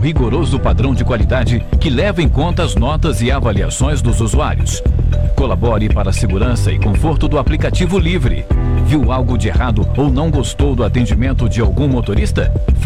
rigoroso padrão de qualidade que leva em conta as notas e avaliações dos usuários. Colabore para a segurança e conforto do aplicativo Livre. Viu algo de errado ou não gostou do atendimento de algum motorista?